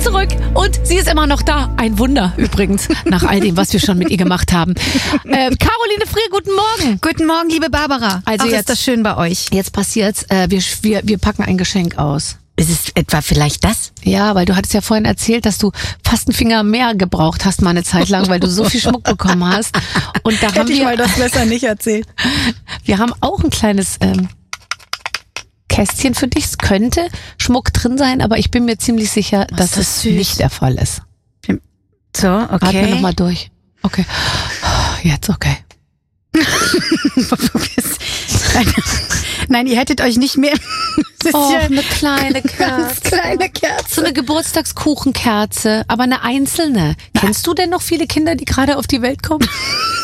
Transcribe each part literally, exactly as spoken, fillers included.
zurück und sie ist immer noch da. Ein Wunder übrigens, nach all dem, was wir schon mit ihr gemacht haben. Äh, Caroline Frier, guten Morgen. Guten Morgen, liebe Barbara. Also Ach, jetzt, ist das schön bei euch. Jetzt passiert's, äh, wir, wir, wir packen ein Geschenk aus. Ist es etwa vielleicht das? Ja, weil du hattest ja vorhin erzählt, dass du fast einen Finger mehr gebraucht hast mal eine Zeit lang, weil du so viel Schmuck bekommen hast. Und da haben Hätte ich wir, mal das besser nicht erzählt. wir haben auch ein kleines ähm, Kästchen für dich. Es könnte Schmuck drin sein, aber ich bin mir ziemlich sicher, Was dass ist das es süß. nicht der Fall ist. So, Atme okay. nochmal durch. Okay. Jetzt okay. Nein, nein, ihr hättet euch nicht mehr... Das ist Oh, ja eine kleine ganz Kerze. kleine Kerze. So eine Geburtstagskuchenkerze, aber eine einzelne. Kennst du denn noch viele Kinder, die gerade auf die Welt kommen?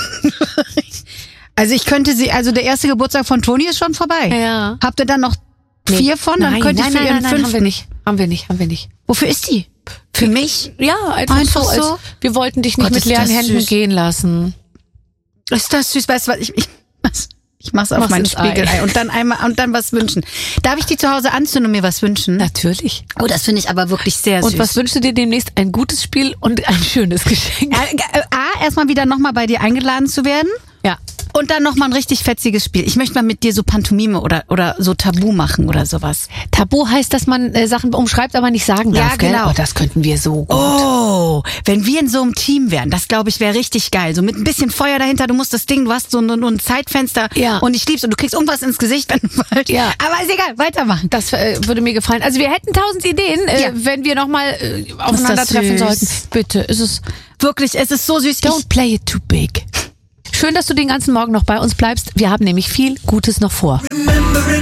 Also ich könnte sie, also der erste Geburtstag von Toni ist schon vorbei. Ja. Habt ihr dann noch vier von? Dann Nein, könnte nein, ich für nein, ihren nein, nein, haben wir fünften. nicht. Haben wir nicht, haben wir nicht. Wofür ist die? Für mich? Ja, einfach, Einfach so. Als, so? wir wollten dich nicht Gott, mit ist leeren das Händen süß. gehen lassen. Ist das süß? Weißt du was? Ich, ich, was? Ich mach's auf Mach's mein ins Ei. Spiegelei und dann einmal und dann was wünschen. Darf ich die zu Hause anzünden und mir was wünschen? Natürlich. Oh, das finde ich aber wirklich sehr Und süß. was wünschst du dir demnächst? Ein gutes Spiel und ein schönes Geschenk. Äh, äh, A, erstmal wieder nochmal bei dir eingeladen zu werden. Ja. Und dann nochmal ein richtig fetziges Spiel. Ich möchte mal mit dir so Pantomime oder, oder so Tabu machen oder sowas. Tabu heißt, dass man äh, Sachen umschreibt, aber nicht sagen Ja, darf, gell? genau. Oh, das könnten wir so gut. Oh, wenn wir in so einem Team wären, das glaube ich wäre richtig geil. So mit ein bisschen Feuer dahinter, du musst das Ding, du hast so ein, ein Zeitfenster Ja. und ich lieb's und du kriegst irgendwas ins Gesicht, wenn du falsch. Ja. Aber ist egal, weitermachen. Das äh, würde mir gefallen. Also wir hätten tausend Ideen, äh, Ja. wenn wir nochmal äh, aufeinandertreffen süß. sollten. Bitte, ist es... Wirklich, es ist so süß. Don't play it too big. Schön, dass du den ganzen Morgen noch bei uns bleibst. Wir haben nämlich viel Gutes noch vor.